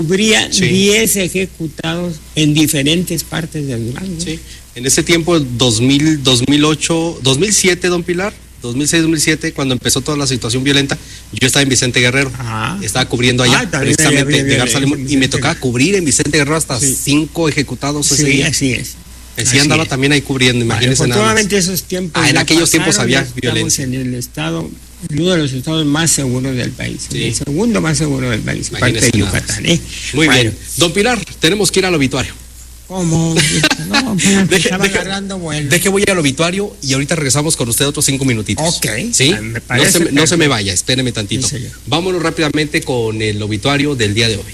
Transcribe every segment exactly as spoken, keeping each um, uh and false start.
cubría Sí. diez ejecutados en diferentes partes del Durango. Sí. En ese tiempo, dos mil, dos mil ocho, dos mil siete, don Pilar, dos mil seis, dos mil siete, cuando empezó toda la situación violenta, yo estaba en Vicente Guerrero, Ah. estaba cubriendo allá, Ah, también precisamente había- había- de Garza había- Limón, y me tocaba cubrir en Vicente Guerrero hasta Sí. cinco ejecutados ese Sí, día. así es. Sí, así andaba es. también ahí cubriendo, imagínense nada más. Afortunadamente esos tiempos Ah, en ya aquellos tiempos pasaron, había ya estamos violencia. en el estado, uno de los estados más seguros del país, Sí. el segundo más seguro del país, parte Imagínese de nada Yucatán. ¿eh? Muy Bueno, bien. Don Pilar, tenemos que ir al obituario. ¿cómo? No, pero Deje, estaba deje- agarrando vuelo. deje voy al obituario y ahorita regresamos con usted otros cinco minutitos. Ok. ¿Sí? Ah, me no, parece se, me- no se perfecto. me vaya, espéreme tantito. Sí, señor. Vámonos rápidamente con el obituario del día de hoy.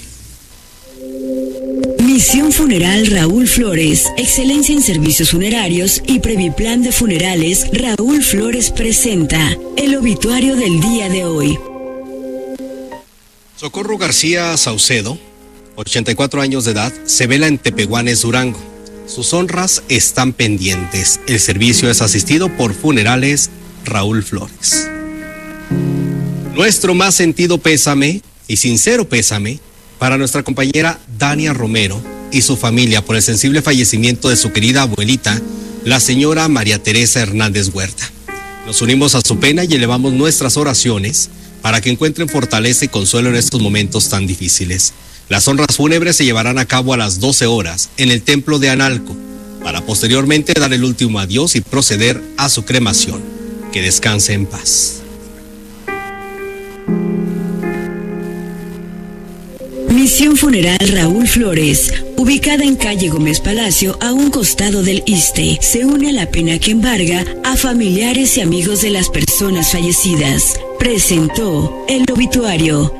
Misión Funeral Raúl Flores, excelencia en servicios funerarios y Previplan de Funerales. Raúl Flores presenta el obituario del día de hoy. Socorro García Saucedo, ochenta y cuatro años de edad, se vela en Tepehuanes, Durango. Sus honras están pendientes. El servicio es asistido por Funerales Raúl Flores. Nuestro más sentido pésame y sincero pésame para nuestra compañera Dania Romero y su familia por el sensible fallecimiento de su querida abuelita, la señora María Teresa Hernández Huerta. Nos unimos a su pena y elevamos nuestras oraciones para que encuentren fortaleza y consuelo en estos momentos tan difíciles. Las honras fúnebres se llevarán a cabo a las doce horas en el templo de Analco, para posteriormente dar el último adiós y proceder a su cremación. Que descanse en paz. Misión Funeral Raúl Flores, ubicada en calle Gómez Palacio, a un costado del ISSSTE, se une a la pena que embarga a familiares y amigos de las personas fallecidas. Presentó el obituario.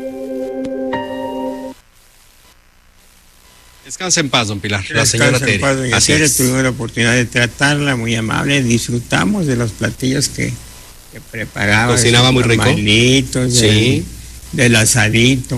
Descanse en paz, don Pilar. La señora Descansa en Tere. paz, doña Así Tere, es. tuvimos la oportunidad de tratarla, muy amable, disfrutamos de los platillos que, que preparaba. Cocinaba de muy sus rico. tamalitos, Sí. del, del asadito.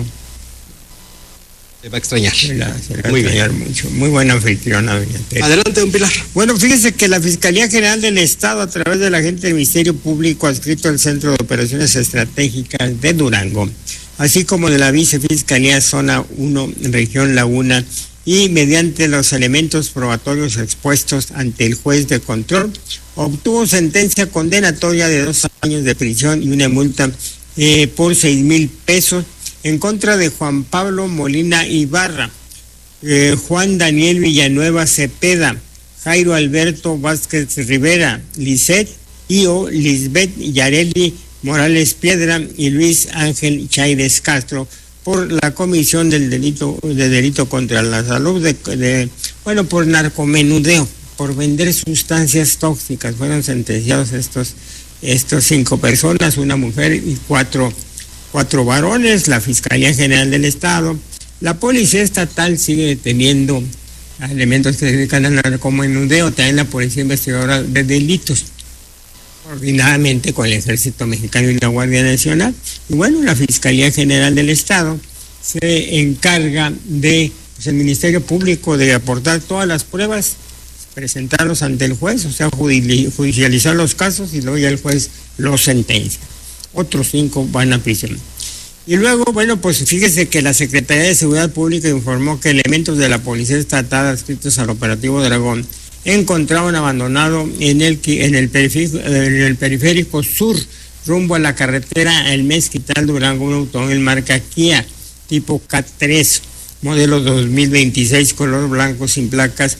Se va a extrañar. Se la, se la va a Muy extrañar bien. mucho. Muy buena anfitriona, doña Tere. Adelante, don Pilar. Bueno, fíjese que la Fiscalía General del Estado, a través del agente del Ministerio Público adscrito al Centro de Operaciones Estratégicas de Durango, así como de la Vicefiscalía Zona uno, Región Laguna, y mediante los elementos probatorios expuestos ante el juez de control, obtuvo sentencia condenatoria de dos años de prisión y una multa eh, por seis mil pesos en contra de Juan Pablo Molina Ibarra, eh, Juan Daniel Villanueva Cepeda, Jairo Alberto Vázquez Rivera, Lisette y o Lisbeth Yareli Morales Piedra y Luis Ángel Chaires Castro por la comisión del delito de delito contra la salud de, de bueno por narcomenudeo, por vender sustancias tóxicas. Fueron sentenciados estos estos cinco personas, una mujer y cuatro cuatro varones. La Fiscalía General del Estado, la Policía Estatal sigue deteniendo a elementos que se dedican al narcomenudeo, también la Policía Investigadora de Delitos, coordinadamente con el Ejército Mexicano y la Guardia Nacional. Y bueno, la Fiscalía General del Estado se encarga de, pues, el Ministerio Público, de aportar todas las pruebas, presentarlos ante el juez, o sea, judicializar los casos y luego ya el juez los sentencia. Otros cinco van a prisión. Y luego, bueno, pues fíjese que la Secretaría de Seguridad Pública informó que elementos de la Policía Estatal adscritos al Operativo Dragón encontraron abandonado en el, en el, periférico, en el periférico sur, rumbo a la carretera El Mezquital Durango, un automóvil marca Kia, tipo K tres, modelo dos mil veintiséis, color blanco, sin placas.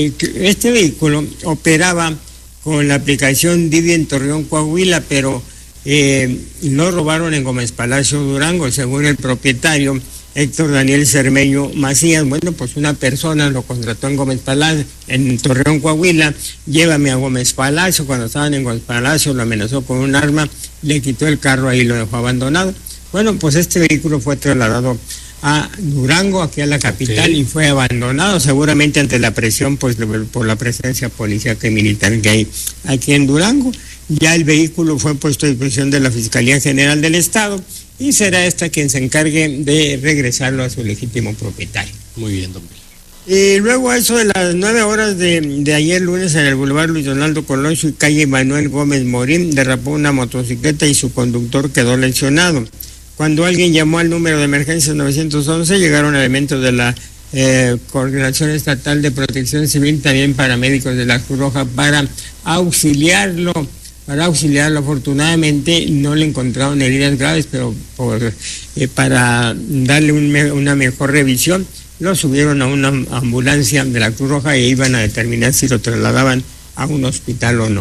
Este vehículo operaba con la aplicación Didi en Torreón, Coahuila, pero eh, lo robaron en Gómez Palacio, Durango, según el propietario Héctor Daniel Cermeño Macías. Bueno, pues una persona lo contrató en Gómez Palacio, en Torreón, Coahuila. Llévame a Gómez Palacio. Cuando estaban en Gómez Palacio lo amenazó con un arma, le quitó el carro ahí y lo dejó abandonado. Bueno, pues este vehículo fue trasladado a Durango, aquí a la capital, sí, y fue abandonado seguramente ante la presión, pues por la presencia policíaca y militar que hay aquí en Durango. Ya el vehículo fue puesto a disposición de la Fiscalía General del Estado y será esta quien se encargue de regresarlo a su legítimo propietario. Muy bien, don Pilar. Y luego a eso de las nueve horas de, de ayer lunes en el Boulevard Luis Donaldo Colosio y calle Manuel Gómez Morín, derrapó una motocicleta y su conductor quedó lesionado. Cuando alguien llamó al número de emergencia nueve once, llegaron elementos de la eh, Coordinación Estatal de Protección Civil, también paramédicos de la Cruz Roja, para auxiliarlo. Para auxiliarlo, afortunadamente no le encontraron heridas graves, pero por, eh, para darle un me, una mejor revisión, lo subieron a una ambulancia de la Cruz Roja e iban a determinar si lo trasladaban a un hospital o no.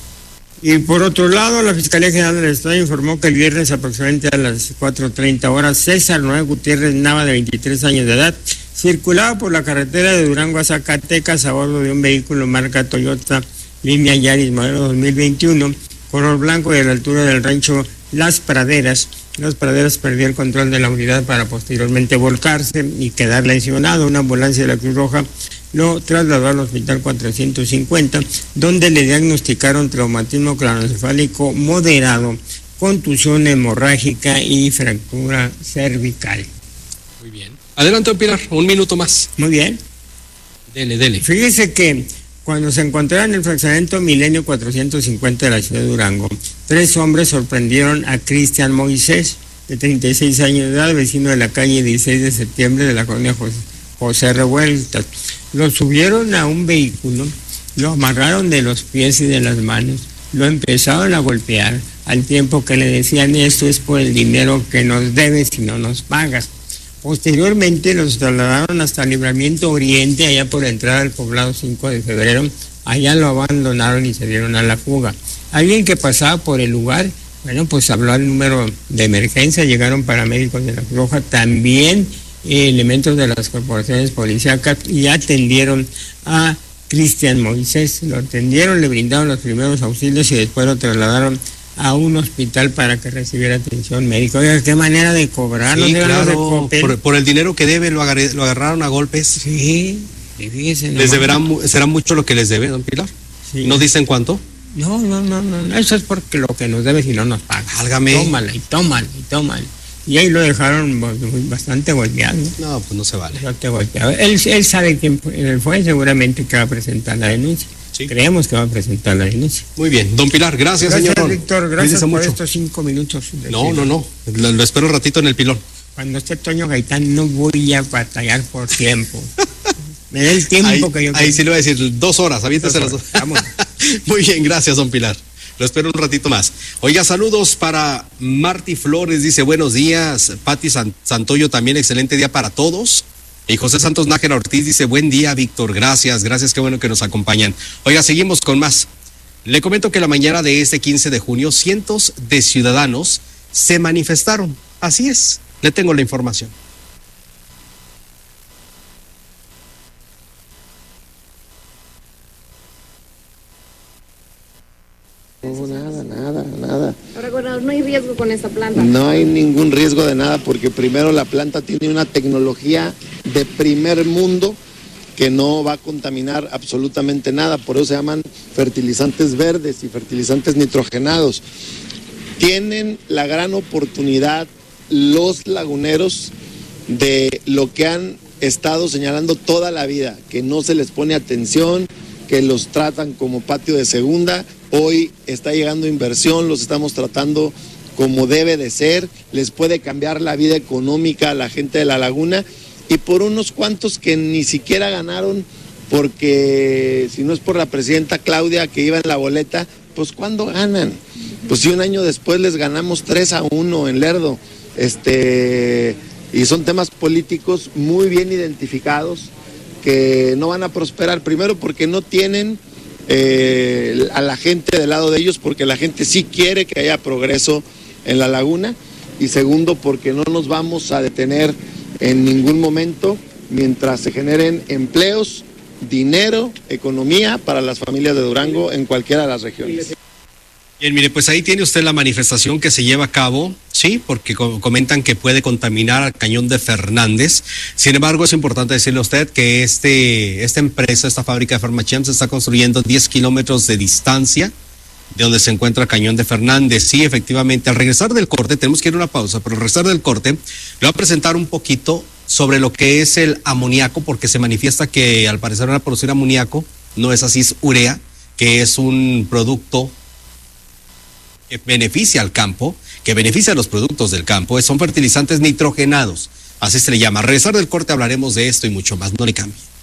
Y por otro lado, la Fiscalía General del Estado informó que el viernes aproximadamente a las cuatro treinta horas, César Noé Gutiérrez Nava, de veintitrés años de edad, circulaba por la carretera de Durango a Zacatecas a bordo de un vehículo marca Toyota línea Yaris modelo dos mil veintiuno, color blanco, y a la altura del rancho Las Praderas. Las Praderas perdió el control de la unidad para posteriormente volcarse y quedar lesionado. Una ambulancia de la Cruz Roja lo trasladó al hospital cuatrocientos cincuenta, donde le diagnosticaron traumatismo craneoencefálico moderado, contusión hemorrágica y fractura cervical. Muy bien. Adelante, Pilar, un minuto más. Muy bien. Dele, dele. Fíjese que cuando se encontraron en el fraccionamiento Milenio cuatrocientos cincuenta de la ciudad de Durango, tres hombres sorprendieron a Cristian Moisés, de treinta y seis años de edad, vecino de la calle dieciséis de septiembre de la colonia José, José Revueltas. Lo subieron a un vehículo, lo amarraron de los pies y de las manos, lo empezaron a golpear, al tiempo que le decían: esto es por el dinero que nos debes y no nos pagas. Posteriormente los trasladaron hasta Libramiento Oriente, allá por la entrada del poblado cinco de febrero. Allá lo abandonaron y se dieron a la fuga. Alguien que pasaba por el lugar, bueno, pues habló al número de emergencia, llegaron paramédicos de la Cruz Roja, también eh, elementos de las corporaciones policíacas, y atendieron a Cristian Moisés. Lo atendieron, le brindaron los primeros auxilios y después lo trasladaron a un hospital para que recibiera atención médica. Oiga, qué manera de cobrar. Sí, claro, por, por el dinero que debe, lo, agarré, lo agarraron a golpes. Sí, fíjese. ¿Les deberán, será mucho lo que les debe, don Pilar? Sí. ¿No dicen cuánto? No, no, no, no, eso es porque lo que nos debe si no nos paga. Álgame. Tómala y tómala y tómala. Y ahí lo dejaron bastante golpeado. No, pues no se vale. Bastante golpeado. Él, él sabe quién fue, seguramente que va a presentar la denuncia. Sí. Creemos que va a presentar la denuncia. Muy bien, don Pilar, gracias, gracias señor. Víctor, gracias por mucho. Estos cinco minutos. No, no, no, lo, lo espero un ratito en el pilón. Cuando esté Toño Gaitán no voy a batallar por tiempo. Me dé el tiempo ahí, que yo Ahí quiero. Sí le voy a decir, dos horas, aviéntese las dos. Vamos. Muy bien, gracias, don Pilar. Lo espero un ratito más. Oiga, saludos para Marty Flores, dice buenos días. Pati San, Santoyo también, excelente día para todos. Y José Santos Nájera Ortiz dice, buen día, Víctor, gracias, gracias, qué bueno que nos acompañan. Oiga, seguimos con más. Le comento que la mañana de este quince de junio, cientos de ciudadanos se manifestaron. Así es, le tengo la información. No, nada, nada, nada. Ahora, gobernador, no hay riesgo con esta planta. No hay ningún riesgo de nada porque primero la planta tiene una tecnología de primer mundo que no va a contaminar absolutamente nada, por eso se llaman fertilizantes verdes y fertilizantes nitrogenados. Tienen la gran oportunidad los laguneros de lo que han estado señalando toda la vida, que no se les pone atención, que los tratan como patio de segunda. Hoy está llegando inversión, los estamos tratando como debe de ser, les puede cambiar la vida económica a la gente de la laguna, y por unos cuantos que ni siquiera ganaron, porque si no es por la presidenta Claudia que iba en la boleta, pues ¿cuándo ganan? Pues si un año después les ganamos tres a uno en Lerdo, este, y son temas políticos muy bien identificados que no van a prosperar, primero porque no tienen Eh, a la gente del lado de ellos, porque la gente sí quiere que haya progreso en la laguna, y segundo porque no nos vamos a detener en ningún momento mientras se generen empleos, dinero, economía para las familias de Durango en cualquiera de las regiones. Bien, mire, pues ahí tiene usted la manifestación que se lleva a cabo, sí, porque comentan que puede contaminar al cañón de Fernández. Sin embargo, es importante decirle a usted que este, esta empresa, esta fábrica de Farmachem se está construyendo diez kilómetros de distancia de donde se encuentra el cañón de Fernández. Sí, efectivamente, al regresar del corte, tenemos que ir a una pausa, pero al regresar del corte, le voy a presentar un poquito sobre lo que es el amoníaco, porque se manifiesta que al parecer van a producir amoníaco, no es así, es urea, que es un producto que beneficia al campo, que beneficia a los productos del campo son fertilizantes nitrogenados. Así se le llama. Al regresar del corte hablaremos de esto y mucho más. No le cambie.